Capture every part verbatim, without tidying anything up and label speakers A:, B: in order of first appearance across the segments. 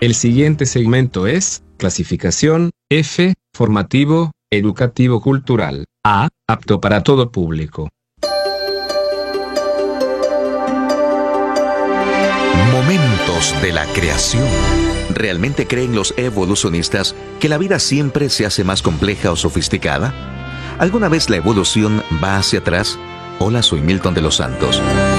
A: El siguiente segmento es clasificación. F, formativo, educativo cultural. A, apto para todo público.
B: Momentos de la creación. ¿Realmente creen los evolucionistas que la vida siempre se hace más compleja o sofisticada? ¿Alguna vez la evolución va hacia atrás? Hola, soy Milton de los Santos.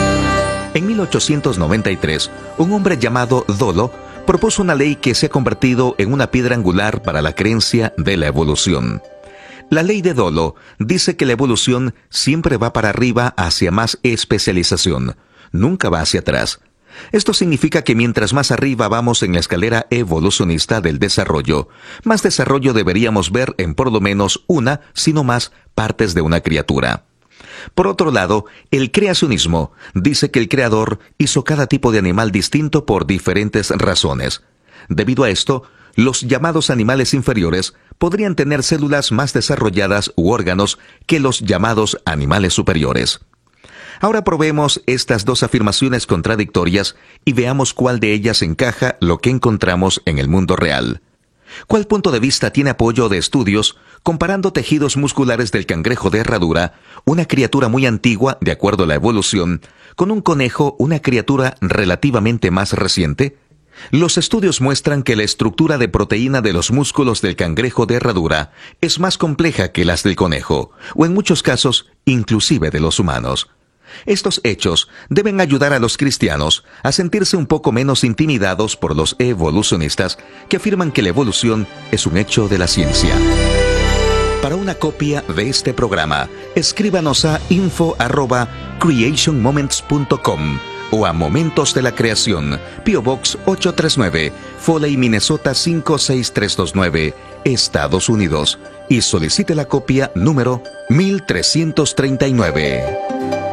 B: En mil ochocientos noventa y tres, un hombre llamado Dolo propuso una ley que se ha convertido en una piedra angular para la creencia de la evolución. La ley de Dolo dice que la evolución siempre va para arriba hacia más especialización, nunca va hacia atrás. Esto significa que mientras más arriba vamos en la escalera evolucionista del desarrollo, más desarrollo deberíamos ver en por lo menos una, sino más, partes de una criatura. Por otro lado, el creacionismo dice que el creador hizo cada tipo de animal distinto por diferentes razones. Debido a esto, los llamados animales inferiores podrían tener células más desarrolladas u órganos que los llamados animales superiores. Ahora probemos estas dos afirmaciones contradictorias y veamos cuál de ellas encaja lo que encontramos en el mundo real. ¿Cuál punto de vista tiene apoyo de estudios comparando tejidos musculares del cangrejo de herradura, una criatura muy antigua de acuerdo a la evolución, con un conejo, una criatura relativamente más reciente? Los estudios muestran que la estructura de proteína de los músculos del cangrejo de herradura es más compleja que las del conejo, o en muchos casos, inclusive de los humanos. Estos hechos deben ayudar a los cristianos a sentirse un poco menos intimidados por los evolucionistas que afirman que la evolución es un hecho de la ciencia. Para una copia de este programa, escríbanos a info arroba creation moments punto com o a Momentos de la Creación, P O Box ocho tres nueve, Foley, Minnesota cinco seis tres dos nueve, Estados Unidos, y solicite la copia número mil trescientos treinta y nueve.